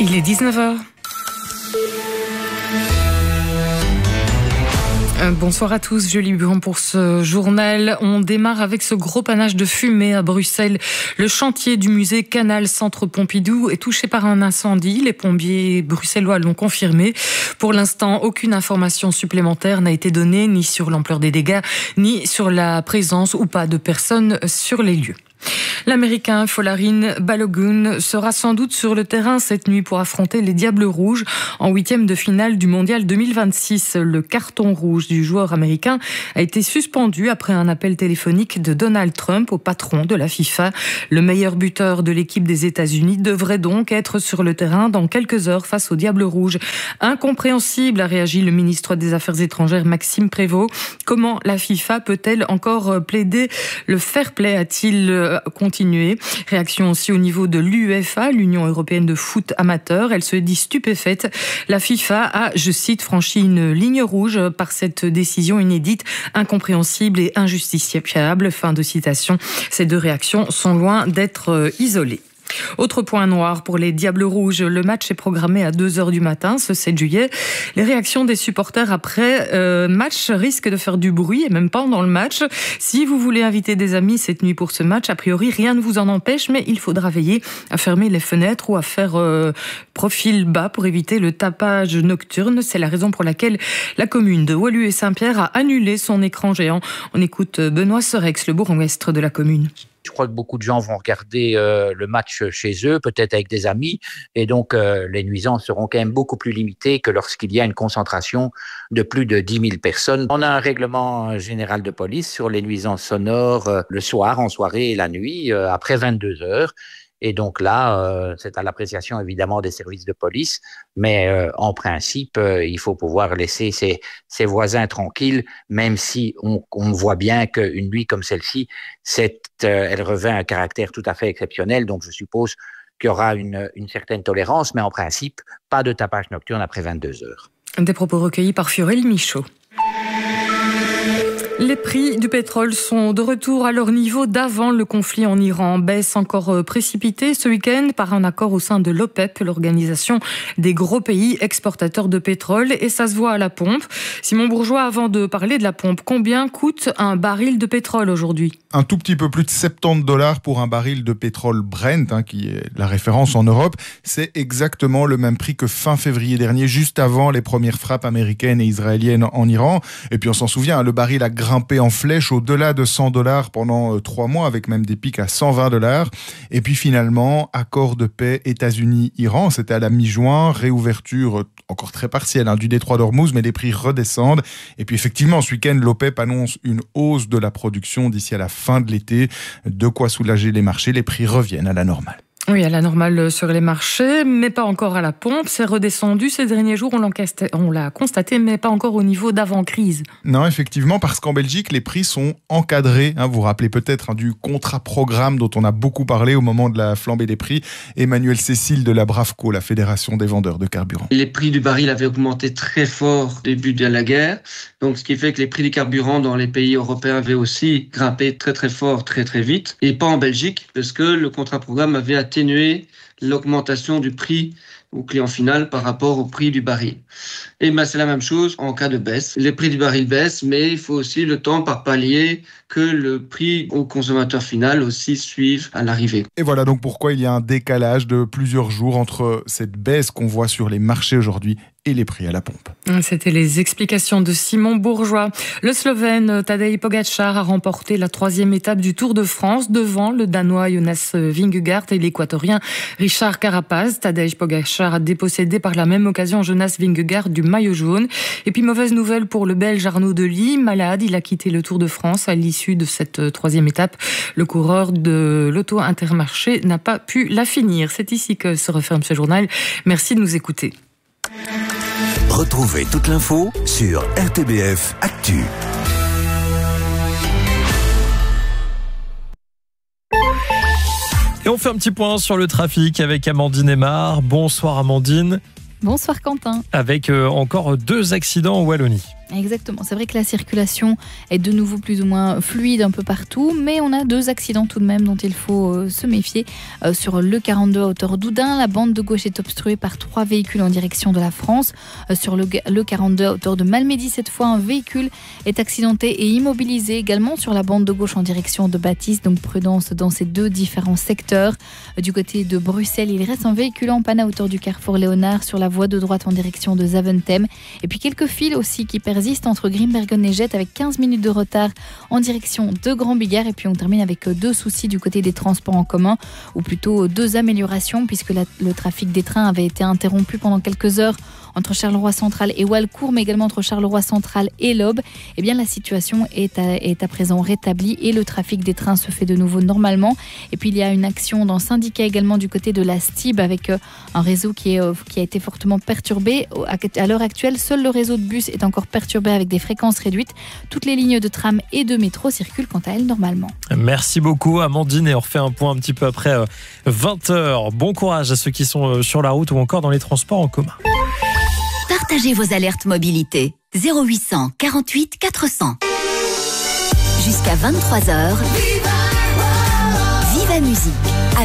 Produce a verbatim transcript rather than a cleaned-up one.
Il est dix-neuf heures. Bonsoir à tous, Julie Buron pour ce journal. On démarre avec ce gros panache de fumée à Bruxelles. Le chantier du musée Canal Centre Pompidou est touché par un incendie. Les pompiers bruxellois l'ont confirmé. Pour l'instant, aucune information supplémentaire n'a été donnée, ni sur l'ampleur des dégâts, ni sur la présence ou pas de personnes sur les lieux. L'Américain Folarin Balogun sera sans doute sur le terrain cette nuit pour affronter les Diables Rouges en huitième de finale du Mondial deux mille vingt-six. Le carton rouge du joueur américain a été suspendu après un appel téléphonique de Donald Trump au patron de la FIFA. Le meilleur buteur de l'équipe des États-Unis devrait donc être sur le terrain dans quelques heures face aux Diables Rouges. Incompréhensible, a réagi le ministre des Affaires étrangères Maxime Prévost. Comment la FIFA peut-elle encore plaider le fair play, a-t-il continuer. Réaction aussi au niveau de l'U E F A, l'Union européenne de foot amateur. Elle se dit stupéfaite. La FIFA a, je cite, franchi une ligne rouge par cette décision inédite, incompréhensible et injustifiable. Fin de citation. Ces deux réactions sont loin d'être isolées. Autre point noir pour les Diables Rouges, le match est programmé à deux heures du matin ce sept juillet. Les réactions des supporters après euh, match risquent de faire du bruit et même pendant le match. Si vous voulez inviter des amis cette nuit pour ce match, a priori rien ne vous en empêche, mais il faudra veiller à fermer les fenêtres ou à faire euh, profil bas pour éviter le tapage nocturne. C'est la raison pour laquelle la commune de Woluwe et Saint-Pierre a annulé son écran géant. On écoute Benoît Serex, le bourgmestre de la commune. Je crois que beaucoup de gens vont regarder euh, le match chez eux, peut-être avec des amis, et donc euh, les nuisances seront quand même beaucoup plus limitées que lorsqu'il y a une concentration de plus de dix mille personnes. On a un règlement général de police sur les nuisances sonores euh, le soir, en soirée et la nuit, euh, après vingt-deux heures. Et donc là, euh, c'est à l'appréciation évidemment des services de police, mais euh, en principe, euh, il faut pouvoir laisser ses, ses voisins tranquilles, même si on, on voit bien qu'une nuit comme celle-ci, c'est, euh, elle revêt un caractère tout à fait exceptionnel. Donc je suppose qu'il y aura une, une certaine tolérance, mais en principe, pas de tapage nocturne après vingt-deux heures. Des propos recueillis par Fiorel Michaud. Les prix du pétrole sont de retour à leur niveau d'avant le conflit en Iran. Baisse encore précipitée ce week-end par un accord au sein de l'OPEP, l'organisation des gros pays exportateurs de pétrole. Et ça se voit à la pompe. Simon Bourgeois, avant de parler de la pompe, combien coûte un baril de pétrole aujourd'hui ? Un tout petit peu plus de soixante-dix dollars pour un baril de pétrole Brent, hein, qui est la référence en Europe. C'est exactement le même prix que fin février dernier, juste avant les premières frappes américaines et israéliennes en Iran. Et puis on s'en souvient, hein, le baril a grimpé en flèche au-delà de cent dollars pendant euh, trois mois, avec même des pics à cent vingt dollars. Et puis finalement, accord de paix États-Unis-Iran, c'était à la mi-juin, réouverture euh, encore très partielle hein, du détroit d'Ormuz, mais les prix redescendent. Et puis effectivement, ce week-end, l'OPEP annonce une hausse de la production d'ici à la fin de l'été. De quoi soulager les marchés, les prix reviennent à la normale. Oui, à la normale sur les marchés, mais pas encore à la pompe. C'est redescendu ces derniers jours, on l'a constaté, mais pas encore au niveau d'avant-crise. Non, effectivement, parce qu'en Belgique, les prix sont encadrés. Hein, vous vous rappelez peut-être hein, du contrat-programme dont on a beaucoup parlé au moment de la flambée des prix. Emmanuel Cécile de la Bravco, la Fédération des vendeurs de carburant. Les prix du baril avaient augmenté très fort au début de la guerre. Donc, ce qui fait que les prix du carburant dans les pays européens avaient aussi grimpé très très fort, très très vite. Et pas en Belgique, parce que le contrat-programme avait atténuer l'augmentation du prix au client final par rapport au prix du baril. Et ben c'est la même chose en cas de baisse. Les prix du baril baissent, mais il faut aussi le temps par palier que le prix au consommateur final aussi suive à l'arrivée. Et voilà donc pourquoi il y a un décalage de plusieurs jours entre cette baisse qu'on voit sur les marchés aujourd'hui et les prix à la pompe. C'était les explications de Simon Bourgeois. Le Slovène Tadej Pogačar a remporté la troisième étape du Tour de France devant le Danois Jonas Vingegaard et l'Équatorien Richard Carapaz. Tadej Pogačar a dépossédé par la même occasion Jonas Vingegaard du maillot jaune. Et puis mauvaise nouvelle pour le Belge Arnaud Delis, malade. Il a quitté le Tour de France à l'issue de cette troisième étape. Le coureur de l'Auto Intermarché n'a pas pu la finir. C'est ici que se referme ce journal. Merci de nous écouter. Retrouvez toute l'info sur R T B F Actu. Et on fait un petit point sur le trafic avec Amandine Aymar. Bonsoir Amandine. Bonsoir Quentin. Avec euh, encore deux accidents en Wallonie. Exactement, c'est vrai que la circulation est de nouveau plus ou moins fluide un peu partout, mais on a deux accidents tout de même dont il faut euh, se méfier. Euh, sur le quarante-deux à hauteur d'Oudin, la bande de gauche est obstruée par trois véhicules en direction de la France. Euh, sur le, le quarante-deux à hauteur de Malmedy, cette fois, un véhicule est accidenté et immobilisé également sur la bande de gauche en direction de Baptiste, donc prudence dans ces deux différents secteurs. Euh, du côté de Bruxelles, il reste un véhicule en panne à hauteur du carrefour Léonard sur la voie de droite en direction de Zaventem. Et puis quelques files aussi qui persistent entre Grimbergen et Jette avec quinze minutes de retard en direction de Grand Bigard. Et puis on termine avec deux soucis du côté des transports en commun, ou plutôt deux améliorations, puisque la, le trafic des trains avait été interrompu pendant quelques heures entre Charleroi Central et Walcourt, mais également entre Charleroi Central et l'Aube. Eh bien, la situation est à, est à présent rétablie et le trafic des trains se fait de nouveau normalement. Et puis il y a une action dans le syndicat également du côté de la S T I B avec un réseau qui, est, qui a été fortement perturbé. À l'heure actuelle, seul le réseau de bus est encore perturbé avec des fréquences réduites. Toutes les lignes de tram et de métro circulent quant à elles normalement. Merci beaucoup Amandine, et on refait un point un petit peu après vingt heures. Bon courage à ceux qui sont sur la route ou encore dans les transports en commun. Partagez vos alertes mobilité. zéro huit cent quarante-huit quatre cents. Jusqu'à vingt-trois heures. Viva Musique.